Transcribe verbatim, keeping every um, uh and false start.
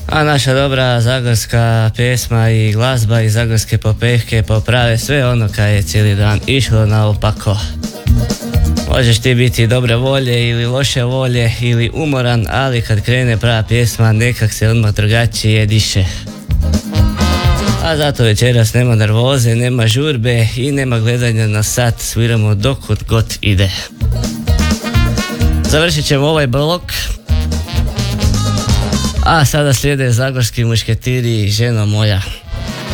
A naša dobra zagorska pjesma i glazba i zagorske popevke poprave sve ono kad je cijeli dan išlo naopako. Možeš ti biti dobre volje ili loše volje ili umoran, ali kad krene prava pjesma nekak se odmah drugačije diše. A zato večeras nema nervoze, nema žurbe i nema gledanja na sat, sviramo dokud god ide. Završit ćemo ovaj blok. A sada slijede zagorski mušketiri, ženo moja.